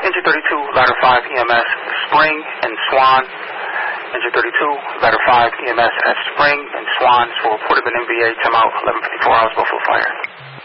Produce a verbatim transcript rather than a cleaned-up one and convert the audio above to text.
Engine thirty-two, ladder five, E M S, Spring and Swan. Engine thirty-two, ladder five, E M S at Spring and Swan. So reported an M V A, time out, eleven fifty-four hours, Buffalo Fire.